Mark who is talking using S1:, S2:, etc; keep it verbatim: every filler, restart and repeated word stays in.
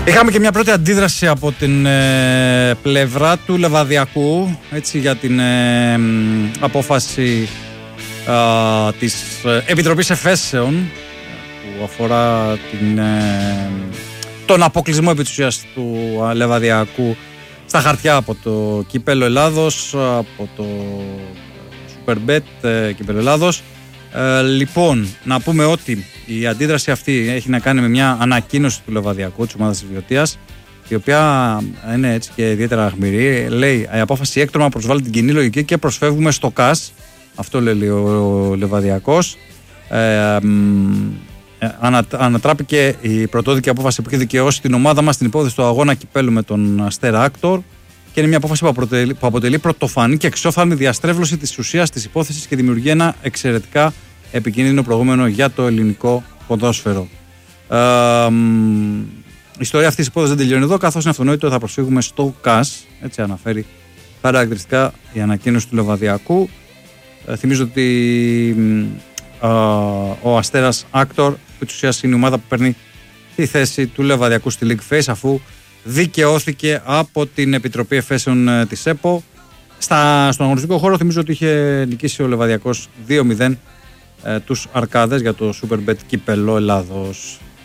S1: Είχαμε και μια πρώτη αντίδραση από την ε, πλευρά του Λεβαδιακού, έτσι, για την ε, απόφαση ε, της ε, Επιτροπής Εφέσεων που αφορά την, ε, τον αποκλεισμό επί της ουσίας του ε, Λεβαδιακού στα χαρτιά από το Κύπελλο Ελλάδος, από το Superbet ε, Κύπελλο Ελλάδος. Ε, λοιπόν, να πούμε ότι η αντίδραση αυτή έχει να κάνει με μια ανακοίνωση του Λεβαδιακού, της ομάδας της Βιωτίας, η οποία είναι έτσι και ιδιαίτερα αχμηρή. Λέει: η απόφαση έκτρωμα προσβάλλει την κοινή λογική και προσφεύγουμε στο ΚΑΣ. Αυτό λέει ο Λεβαδιακός. Ε, ανα, ανατράπηκε η πρωτόδικη απόφαση που έχει δικαιώσει την ομάδα μας στην υπόθεση του αγώνα κυπέλου με τον Αστέρα Άκτορ. Και είναι μια απόφαση που αποτελεί, που αποτελεί πρωτοφανή και εξώφθαλμη διαστρέβλωση της ουσίας της υπόθεσης και δημιουργεί ένα εξαιρετικά επικίνδυνο προηγούμενο για το ελληνικό ποδόσφαιρο. Ε, η ιστορία αυτής της υπόθεσης δεν τελειώνει εδώ, καθώς είναι αυτονόητο θα προσφύγουμε στο ΚΑΣ. Έτσι αναφέρει χαρακτηριστικά η ανακοίνωση του Λεβαδιακού. Ε, θυμίζω ότι ε, ο Αστέρας Άκτορ, που της ουσίας είναι η ομάδα που παίρνει τη θέση του Λεβαδιακού στη League Face, αφού δικαιώθηκε από την Επιτροπή Εφέσεων ε, της ΕΠΟ. Στα, στον αγωνιστικό χώρο θυμίζω ότι είχε νικήσει ο Λεβαδιακός δύο μηδέν ε, τους Αρκάδες για το Superbet Κύπελλο Ελλάδος.